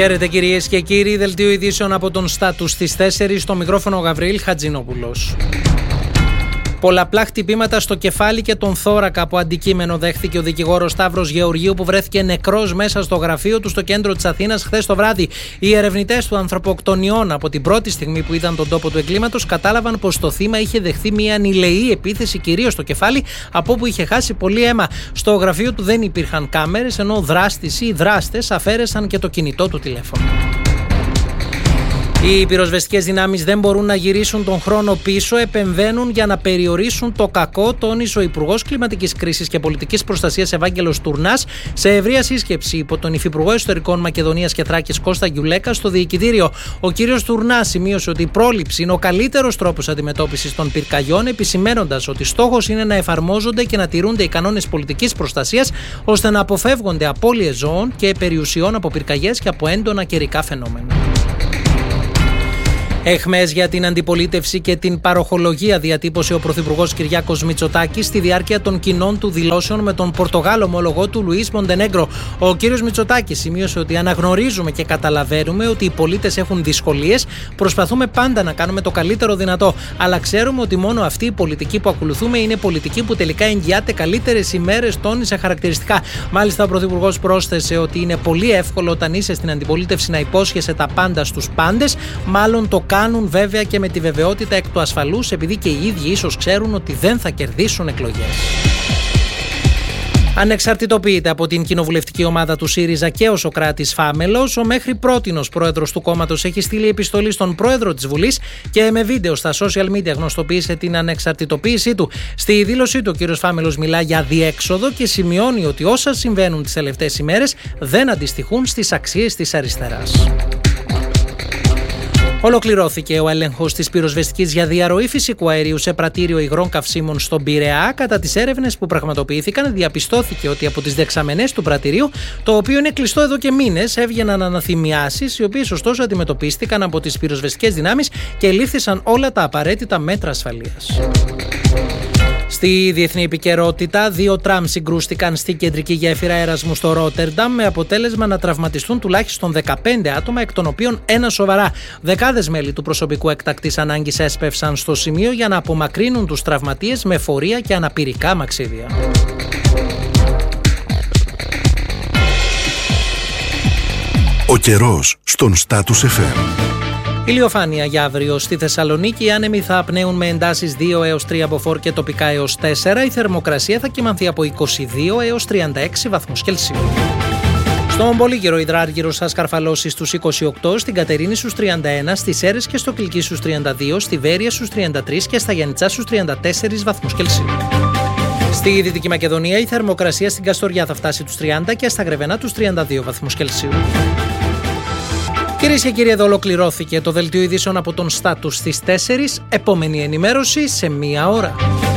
Χαίρετε κυρίες και κύριοι, δελτίο ειδήσεων από τον Στάτους στις 4, στο μικρόφωνο Γαβριήλ Χατζηνόπουλος. Πολλαπλά χτυπήματα στο κεφάλι και τον θώρακα από αντικείμενο δέχθηκε ο δικηγόρος Σταύρος Γεωργίου, που βρέθηκε νεκρός μέσα στο γραφείο του στο κέντρο της Αθήνας χθες το βράδυ. Οι ερευνητές του ανθρωποκτονιών από την πρώτη στιγμή που είδαν τον τόπο του εγκλήματος κατάλαβαν πως το θύμα είχε δεχθεί μια ανηλεή επίθεση, κυρίως στο κεφάλι, από όπου είχε χάσει πολύ αίμα. Στο γραφείο του δεν υπήρχαν κάμερες, ενώ ο δράστης ή οι δράστες αφαίρεσαν και το κινητό του τηλέφωνο. Οι πυροσβεστικές δυνάμεις δεν μπορούν να γυρίσουν τον χρόνο πίσω, επεμβαίνουν για να περιορίσουν το κακό, τόνισε ο Υπουργός Κλιματικής Κρίσης και Πολιτικής Προστασίας Ευάγγελος Τουρνάς σε ευρεία σύσκεψη υπό τον Υφυπουργό Εσωτερικών Μακεδονίας και Θράκης Κώστα Γιουλέκα στο Διοικητήριο. Ο κύριος Τουρνάς σημείωσε ότι η πρόληψη είναι ο καλύτερος τρόπος αντιμετώπισης των πυρκαγιών, επισημαίνοντας ότι στόχος είναι να εφαρμόζονται και να τηρούνται οι κανόνες πολιτικής προστασίας, ώστε να αποφεύγονται απώλειες ζώων και περιουσιών από πυρκαγιές και από έντονα καιρικά φαινόμενα. Εχμές για την αντιπολίτευση και την παροχολογία διατύπωσε ο Πρωθυπουργός Κυριάκος Μητσοτάκης στη διάρκεια των κοινών του δηλώσεων με τον Πορτογάλο ομολογό του Λουίς Μοντενέγκρο. Ο κύριος Μητσοτάκης σημείωσε ότι αναγνωρίζουμε και καταλαβαίνουμε ότι οι πολίτες έχουν δυσκολίες, προσπαθούμε πάντα να κάνουμε το καλύτερο δυνατό, αλλά ξέρουμε ότι μόνο αυτή η πολιτική που ακολουθούμε είναι πολιτική που τελικά εγγυάται καλύτερες ημέρες, τόνισε χαρακτηριστικά. Μάλιστα, ο Πρωθυπουργός πρόσθεσε ότι είναι πολύ εύκολο όταν είσαι στην αντιπολίτευση να υπόσχεσαι τα πάντα στους πάντες, μάλλον το κάνουν βέβαια και με τη βεβαιότητα εκ του ασφαλούς, επειδή και οι ίδιοι ίσως ξέρουν ότι δεν θα κερδίσουν εκλογές. Ανεξαρτητοποιείται από την κοινοβουλευτική ομάδα του ΣΥΡΙΖΑ και ο Σωκράτης Φάμελος. Ο μέχρι πρότινος πρόεδρος του κόμματος έχει στείλει επιστολή στον πρόεδρο της Βουλής και με βίντεο στα social media γνωστοποίησε την ανεξαρτητοποίησή του. Στη δήλωσή του, ο κ. Φάμελος μιλά για διέξοδο και σημειώνει ότι όσα συμβαίνουν τις τελευταίες ημέρες δεν αντιστοιχούν στις αξίες της αριστεράς. Ολοκληρώθηκε ο έλεγχος της πυροσβεστικής για διαρροή φυσικού αερίου σε πρατήριο υγρών καυσίμων στον Πειραιά. Κατά τις έρευνες που πραγματοποιήθηκαν, διαπιστώθηκε ότι από τις δεξαμενές του πρατηρίου, το οποίο είναι κλειστό εδώ και μήνες, έβγαιναν αναθυμιάσεις, οι οποίες ωστόσο αντιμετωπίστηκαν από τις πυροσβεστικές δυνάμεις και λήφθησαν όλα τα απαραίτητα μέτρα ασφαλείας. Στη διεθνή επικαιρότητα, 2 τραμ συγκρούστηκαν στην κεντρική γέφυρα Έρασμου στο Ρότερνταμ, με αποτέλεσμα να τραυματιστούν τουλάχιστον 15 άτομα, εκ των οποίων ένα σοβαρά. Δεκάδες μέλη του προσωπικού έκτακτης ανάγκης έσπευσαν στο σημείο για να απομακρύνουν τους τραυματίες με φορεία και αναπηρικά μαξίδια. Ο καιρός στον Στάτους FM. Ηλιοφάνεια για αύριο στη Θεσσαλονίκη. Οι άνεμοι θα απνέουν με εντάσεις 2 έως 3 μποφόρ και τοπικά έως 4. Η θερμοκρασία θα κυμανθεί από 22 έως 36 βαθμούς Κελσίου. Στον Πολύκυρο υδράργυρο θα σκαρφαλώσει στους 28, στην Κατερίνη στους 31, στις Σέρρες και στο Κιλκί στους 32, στη Βέρεια στους 33 και στα Γιαννιτσά στους 34 βαθμούς Κελσίου. Στη Δυτική Μακεδονία η θερμοκρασία στην Καστοριά θα φτάσει τους 30 και στα Γρεβενά τους 32 βαθμούς Κελσίου. Κυρίες και κύριοι, εδώ ολοκληρώθηκε το δελτίο ειδήσεων από τον Στάτους στις 4. Επόμενη ενημέρωση σε 1 ώρα.